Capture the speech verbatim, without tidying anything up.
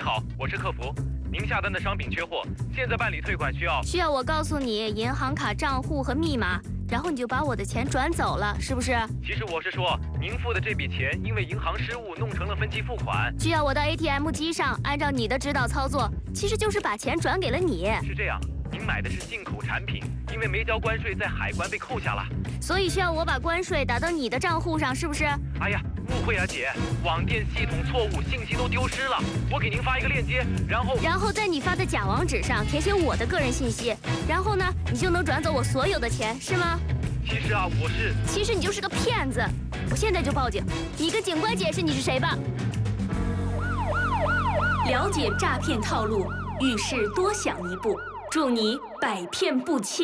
好，我是客服，您下单的商品缺货，现在办理退款需要需要我告诉你银行卡账户和密码，然后你就把我的钱转走了，是不是？ 其实我是说，您付的这笔钱因为银行失误弄成了分期付款。 需要我到 A T M 机上按照你的指导操作，其实就是把钱转给了你。 是这样，您买的是进口产品，因为没交关税，在海关被扣下了， 所以需要我把关税打到你的账户上，是不是？ 哎呀，误会啊姐，网店系统错误，信息都丢失了。我给您发一个链接，然后然后在你发的假网址上填写我的个人信息，然后呢，你就能转走我所有的钱，是吗？ 其实啊，我是…… 其实你就是个骗子，我现在就报警，你跟警官解释你是谁吧。 了解诈骗套路，遇事多想一步，祝你百骗不侵。